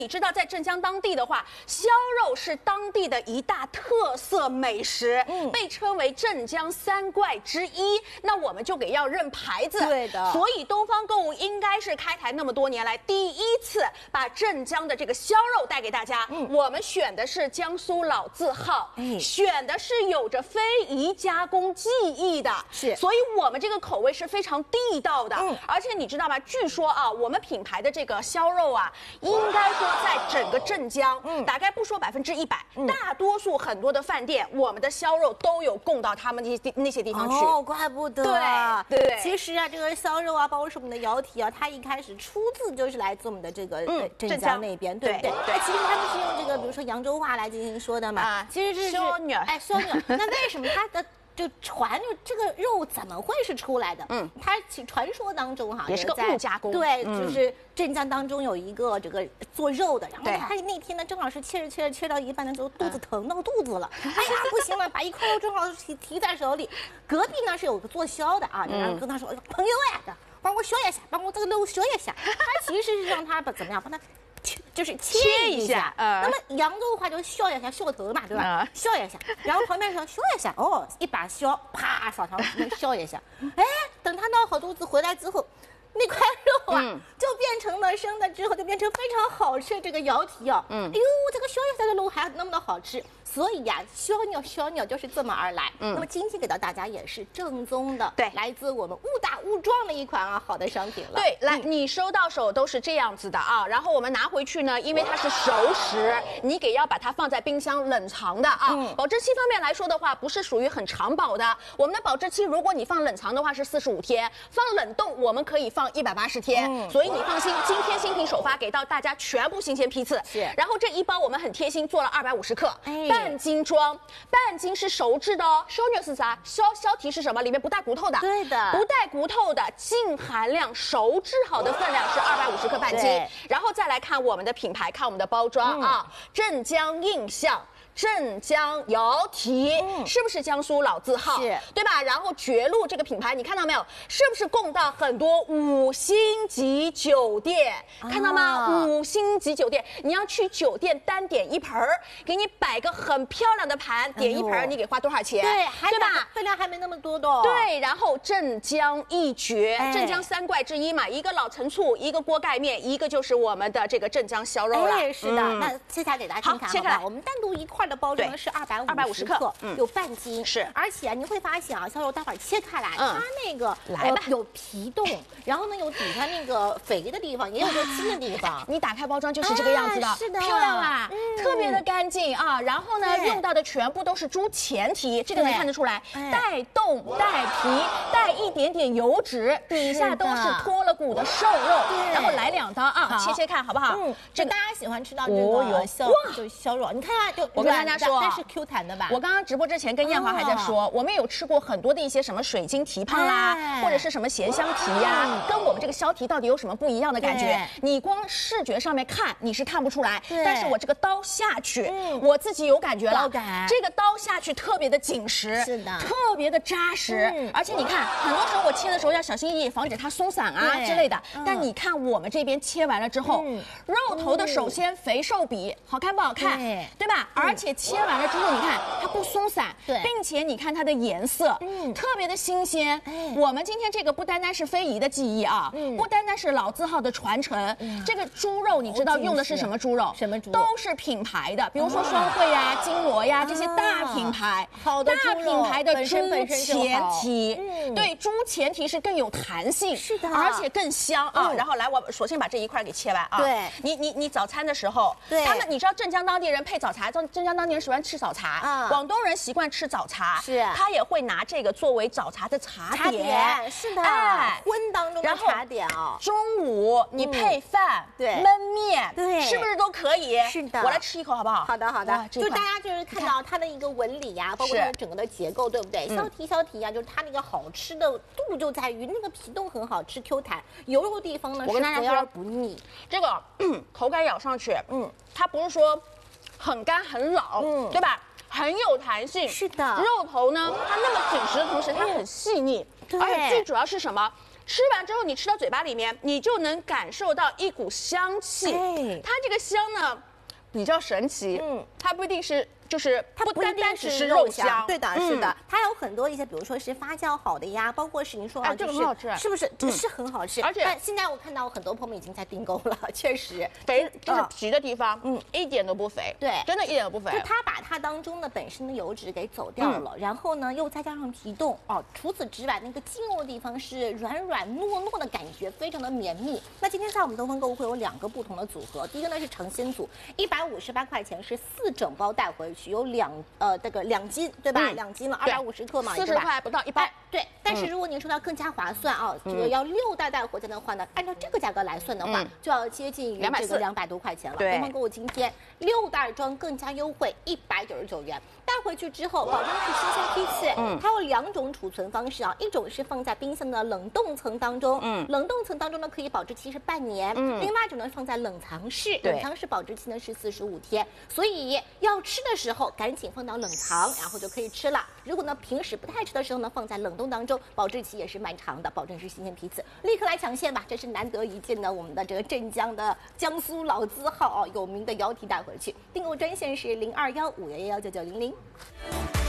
你知道，在镇江当地的话，烧肉是当地的一大特色美食，被称为镇江三怪之一。那我们就给要认牌子， 对的。所以东方购物应该是开台那么多年来第一次把镇江的这个烧肉带给大家。我们选的是江苏老字号，选的是有着非遗加工技艺的，所以我们这个口味是非常地道的。而且你知道吗？据说啊，我们品牌的这个烧肉啊，应该说在整个镇江，大概不说100%，大多数很多的饭店，我们的烧肉都有供到他们那些地方去。 哦，怪不得。 对。 其实啊，这个烧肉啊，包括是我们的窑体啊，它一开始出自就是来自我们的这个镇江那边，对不对？其实他们是用这个，比如说扬州话来进行说的嘛。其实这是烧鸟， 烧鸟。那为什么它的？就这个肉怎么会是出来的？它传说当中哈也是个误加工， 对，就是镇江当中有一个这个做肉的，然后他那天呢正好是切到一半的时候肚子疼闹肚子了，哎呀不行了，把一块肉正好提在手里，隔壁呢是有个做烧的啊，然后跟他说朋友呀，帮我削一下，帮我这个肉削一下，他其实是让他怎么样帮他。就是切一下，那么扬州话就削一下，削头嘛，对吧？削一下，然后旁边说削一下，哦，一把削，啪，扫堂削一下，哎，等他闹好肚子回来之后，那块肉啊，就变成了生的之后就变成非常好吃的这个窑体啊，哎呦，这个削一下的肉还那么的好吃，所以呀，烧鸟就是这么而来。那么今天给到大家也是正宗的，对，来自我们误打误撞的一款啊好的商品了。 对，来，你收到手都是这样子的啊，然后我们拿回去呢，因为它是熟食，你给要把它放在冰箱冷藏的啊。保质期方面来说的话，不是属于很长保的。我们的保质期，如果你放冷藏的话是45天，放冷冻我们可以放180天，所以你放心，今天新品首发给到大家全部新鲜批次。 是， 然后这一包我们很贴心做了250克，半斤装，半斤是熟制的哦。烧牛是啥？烧蹄是什么？里面不带骨头的。 对的， 不带骨头的，净含量熟制好的分量是250克半斤。然后再来看我们的品牌，看我们的包装啊，镇江印象。镇江窑体是不是江苏老字号？ 是， 对吧？然后绝路这个品牌，你看到没有？是不是供到很多5星级酒店？看到吗？5星级酒店，你要去酒店单点一盆儿，给你摆个很漂亮的盘，点一盆，你给花多少钱？ 对吧？分量还没那么多的哦。 对，然后镇江一绝，镇江三怪之一嘛，一个老陈醋，一个锅盖面，一个就是我们的这个镇江烧肉了。 是的，那切下给大家看看，切开，我们单独一块的包装是250克，有半斤， 是。 而且啊，你会发现啊，烧肉待会儿切开来，它那个有皮洞，然后呢有底下那个肥的地方，也有个筋的地方。 你打开包装就是这个样子的， 是的， 漂亮啊，特别的干净啊。然后呢，用到的全部都是猪前蹄，这个能看得出来，带冻、带皮、带一点点油脂，底下都是脱了骨的瘦肉。然后来2刀啊，切看好不好？ 这大家喜欢吃到这个烧肉，你看啊。 我跟大家说， 但是 Q 弹的吧？ 我刚刚直播之前跟燕华还在说，我们有吃过很多的一些什么水晶蹄膀啦，或者是什么咸香蹄呀，跟我们这个烧蹄到底有什么不一样的感觉？你光视觉上面看你是看不出来，但是我这个刀下去，我自己有感觉了，这个刀下去特别的紧实， 是的， 特别的扎实，而且你看，很多时候我切的时候要小心翼翼，防止它松散啊之类的。但你看我们这边切完了之后，肉头的首先肥瘦比好看不好看？对吧？而且切完了之后，你看它不松散，并且你看它的颜色，特别的新鲜。我们今天这个不单单是非遗的技艺啊，不单单是老字号的传承。这个猪肉你知道用的是什么猪肉？ 什么猪？ 都是品牌的，比如说双汇呀、金锣呀这些大品牌，大品牌的猪前蹄，对，猪前蹄是更有弹性， 是的， 而且更香啊。然后来，我首先把这一块给切完啊。 对， 你早餐的时候，他们你知道镇江当地人配早茶，镇江当地人喜欢吃早茶，广东人习惯吃早茶， 是， 他也会拿这个作为早茶的茶点，是的，荤当中的茶点哦。 中午你配饭，焖面，是不是都可以？ 是的， 我来吃一口好不好？ 好的，就大家就是看到它的一个纹理呀，包括它整个的结构，对不对？烧蹄呀，就是它那个好吃的度就在于那个皮冻很好吃 Q 弹，油肉地方呢是肥而不腻， 这个口感咬上去，它不是说很干很老，对吧？很有弹性， 是的。 肉头呢，它那么紧实的同时，它很细腻，而且最主要是什么？ 吃完之后你吃到嘴巴里面，你就能感受到一股香气。它这个香呢比较神奇，它不一定是。就是它不单单只是肉香， 对的，是的，它有很多一些，比如说是发酵好的呀，包括是您说啊， 这个很好吃， 是不是？这是很好吃， 而且现在我看到很多朋友们已经在订购了，确实肥就是皮的地方，一点都不肥， 对， 真的一点都不肥。 就它把它当中的本身的油脂给走掉了，然后呢又再加上皮冻哦，除此之外，那个筋肉的地方是软软糯糯的感觉，非常的绵密。那今天在我们东方购物会有2个不同的组合，第一个呢是成鲜组，158块钱是4整包带回去，有2斤，对吧？2斤了，250克嘛 ，40块不到1包。 对，但是如果您说到更加划算啊，这个要6袋带回家的话呢，按照这个价格来算的话，就要接近于这个200多块钱了。东方购物今天6袋装更加优惠，199元。带回去之后，保证是新鲜批次。它有2种储存方式啊，一种是放在冰箱的冷冻层当中，冷冻层当中呢可以保质期是半年。另外一种呢放在冷藏室，冷藏室保质期呢是45天。所以要吃的时候赶紧放到冷藏，然后就可以吃了。如果呢平时不太吃的时候呢，放在冷冻当中，保质期也是蛮长的，保证是新鲜批次。立刻来抢现吧，这是难得一见的我们的这个镇江的江苏老字号有名的腰蹄带回去。订购专线是0215119900。